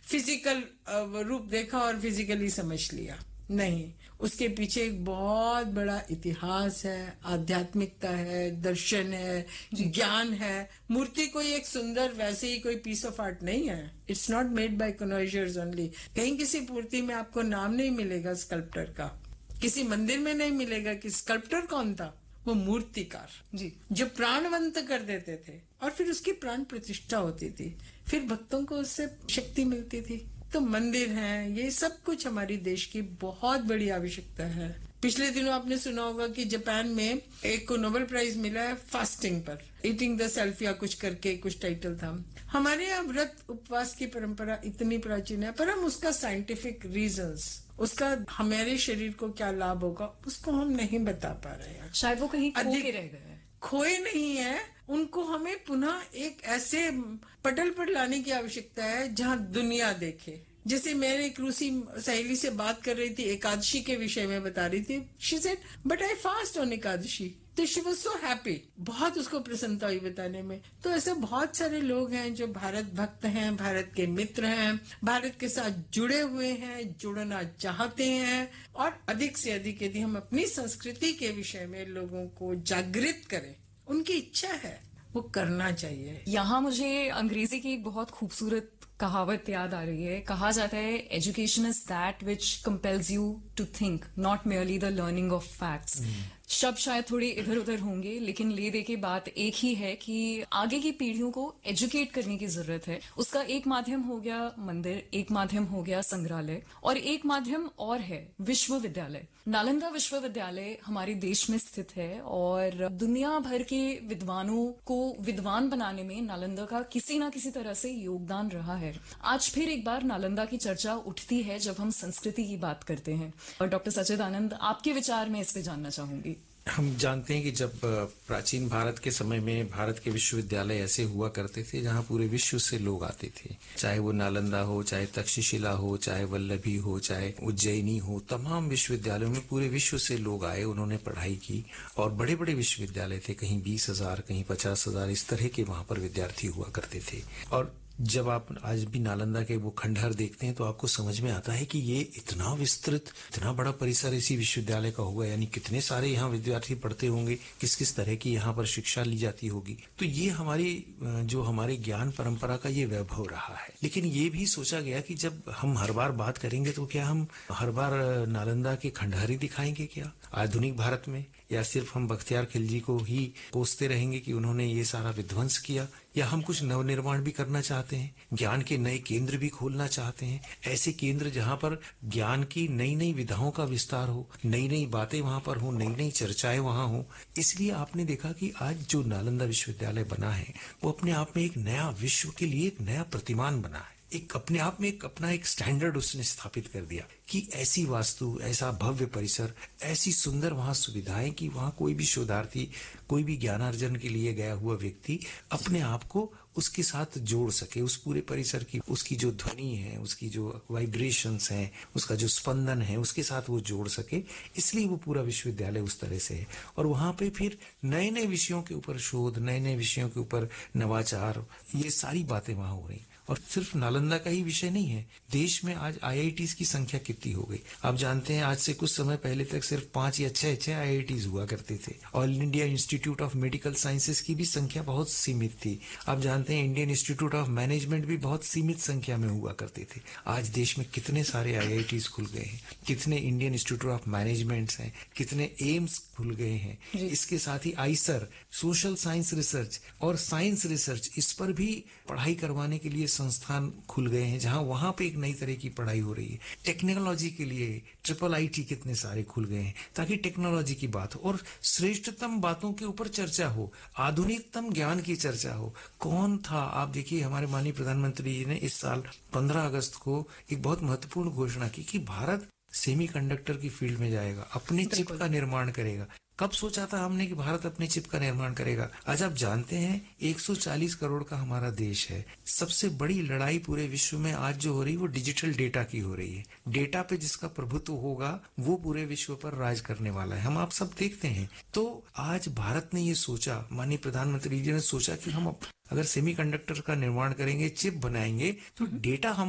Physical रूप देखा और फिजिकली समझ लिया, नहीं, उसके पीछे एक बहुत बड़ा इतिहास है, आध्यात्मिकता है, दर्शन है, ज्ञान है। मूर्ति कोई एक सुंदर वैसे ही कोई पीस ऑफ आर्ट नहीं है। It's not made by कन्वर्जर्स only. कहीं किसी मूर्ति में आपको नाम नहीं मिलेगा स्कल्प्टर का, किसी मंदिर में नहीं मिलेगा कि स्कल्प्टर कौन था, वो मूर्तिकार जी, जो प्राणवंत कर देते थे और फिर उसकी प्राण प्रतिष्ठा होती थी, फिर भक्तों को उससे शक्ति मिलती थी। तो मंदिर हैं, ये सब कुछ हमारी देश की बहुत बड़ी आवश्यकता है। पिछले दिनों आपने सुना होगा कि जापान में एक को नोबेल प्राइज मिला है फास्टिंग पर, ईटिंग द सेल्फ या कुछ करके कुछ टाइटल था। हमारे यहाँ व्रत उपवास की परंपरा इतनी प्राचीन है, पर हम उसका साइंटिफिक रीजंस, उसका हमारे शरीर को क्या लाभ होगा, उसको हम नहीं बता पा रहे हैं। शायद वो कहीं खो के रह गए हैं। खोए नहीं है, उनको हमें पुनः एक ऐसे पटल पर लाने की आवश्यकता है जहां दुनिया देखे। जैसे मैंने एक रूसी सहेली से बात कर रही थी, एकादशी के विषय में बता रही थी। She said but I fast on Ekadashi, तो शी वाज सो हैप्पी, बहुत उसको प्रसन्नता हुई बताने में। तो ऐसे बहुत सारे लोग हैं जो भारत भक्त हैं, भारत के मित्र हैं, भारत के साथ जुड़े हुए हैं, जुड़ना चाहते हैं, और अधिक से अधिक यदि हम अपनी संस्कृति के विषय में लोगों को जागृत करें, उनकी इच्छा है, वो करना चाहिए। यहाँ मुझे अंग्रेजी की एक बहुत खूबसूरत कहावत याद आ रही है। कहा जाता है, education is that which compels you to think, not merely the learning of facts. शब्द शायद थोड़े इधर उधर होंगे, लेकिन ले दे के बात एक ही है कि आगे की पीढ़ियों को एजुकेट करने की जरूरत है। उसका एक माध्यम हो गया मंदिर, एक माध्यम हो गया संग्रहालय, और एक माध्यम और है विश्वविद्यालय। नालंदा विश्वविद्यालय हमारे देश में स्थित है और दुनिया भर के विद्वानों को विद्वान बनाने में नालंदा का किसी ना किसी तरह से योगदान रहा है। आज फिर एक बार नालंदा की चर्चा उठती है जब हम संस्कृति की बात करते हैं। और डॉक्टर सच्चिदानंद, आपके विचार में इस पे जानना चाहूंगी। हम जानते हैं कि जब प्राचीन भारत के समय में भारत के विश्वविद्यालय ऐसे हुआ करते थे जहां पूरे विश्व से लोग आते थे, चाहे वो नालंदा हो, चाहे तक्षशिला हो, चाहे वल्लभी हो, चाहे उज्जैनी हो, तमाम विश्वविद्यालयों में पूरे विश्व से लोग आए, उन्होंने पढ़ाई की। और बड़े बड़े विश्वविद्यालय थे, कहीं 20,000, कहीं 50,000, इस तरह के वहां पर विद्यार्थी हुआ करते थे। और जब आप आज भी नालंदा के वो खंडहर देखते हैं तो आपको समझ में आता है कि ये इतना विस्तृत, इतना बड़ा परिसर इसी विश्वविद्यालय का होगा, यानी कितने सारे यहाँ विद्यार्थी पढ़ते होंगे, किस किस तरह की यहाँ पर शिक्षा ली जाती होगी। तो ये हमारी जो हमारे ज्ञान परंपरा का ये वैभव रहा है। लेकिन ये भी सोचा गया कि जब हम हर बार बात करेंगे तो क्या हम हर बार नालंदा के खंडहर ही दिखाएंगे क्या आधुनिक भारत में, या सिर्फ हम बख्तियार खिलजी को ही कोसते रहेंगे कि उन्होंने ये सारा विध्वंस किया, या हम कुछ नवनिर्माण भी करना चाहते हैं, ज्ञान के नए केंद्र भी खोलना चाहते हैं, ऐसे केंद्र जहां पर ज्ञान की नई नई विधाओं का विस्तार हो, नई नई बातें वहां पर हो, नई नई चर्चाएं वहां हो। इसलिए आपने देखा कि आज जो नालंदा विश्वविद्यालय बना है वो अपने आप में एक नया विश्व के लिए एक नया प्रतिमान बना है, एक अपने आप में अपना एक स्टैंडर्ड उसने स्थापित कर दिया कि ऐसी वास्तु, ऐसा भव्य परिसर, ऐसी सुंदर वहां सुविधाएं कि वहां कोई भी शोधार्थी, कोई भी ज्ञानार्जन के लिए गया हुआ व्यक्ति अपने आप को उसके साथ जोड़ सके, उस पूरे परिसर की, उसकी जो ध्वनि है, उसकी जो वाइब्रेशंस हैं, उसका जो स्पंदन है, उसके साथ वो जोड़ सके। इसलिए वो पूरा विश्वविद्यालय उस तरह से है। और वहां पे फिर नए नए विषयों के ऊपर शोध, नए नए विषयों के ऊपर नवाचार, ये सारी बातें वहां हो रही। और सिर्फ नालंदा का ही विषय नहीं है, देश में आज IITs की संख्या कितनी हो गई। आप जानते हैं आज से कुछ समय पहले तक सिर्फ 5 या 6 IITs हुआ करते थे। All India institute of medical sciences की भी संख्या बहुत सीमित थी। आप जानते हैं इंडियन इंस्टीट्यूट ऑफ मैनेजमेंट भी बहुत सीमित संख्या में हुआ करते थे। आज देश में कितने सारे IITs खुल गए हैं, कितने इंडियन इंस्टीट्यूट ऑफ मैनेजमेंट हैं, कितने एम्स खुल गए हैं। इसके साथ ही आइसर, सोशल साइंस रिसर्च और साइंस रिसर्च, इस पर भी पढ़ाई करवाने के लिए संस्थान खुल गए हैं, जहां वहां पे एक नई तरह की पढ़ाई हो रही है। टेक्नोलॉजी के लिए IIIT कितने सारे खुल गए हैं, ताकि टेक्नोलॉजी की बात हो और श्रेष्ठतम बातों के ऊपर चर्चा हो, आधुनिकतम ज्ञान की चर्चा हो। कौन था, आप देखिए हमारे माननीय प्रधानमंत्री जी ने इस साल 15 अगस्त को एक बहुत महत्वपूर्ण घोषणा की कि भारत सेमीकंडक्टर की फील्ड में जाएगा, अपने चिप का निर्माण करेगा। कब सोचा था हमने कि भारत अपने चिप का निर्माण करेगा? आज आप जानते हैं 140 करोड़ का हमारा देश है। सबसे बड़ी लड़ाई पूरे विश्व में आज जो हो रही है वो डिजिटल डेटा की हो रही है। डेटा पे जिसका प्रभुत्व होगा वो पूरे विश्व पर राज करने वाला है, हम आप सब देखते हैं। तो आज भारत ने ये सोचा, माननीय प्रधानमंत्री जी ने सोचा कि हम अगर सेमीकंडक्टर का निर्माण करेंगे, चिप बनाएंगे, तो डेटा हम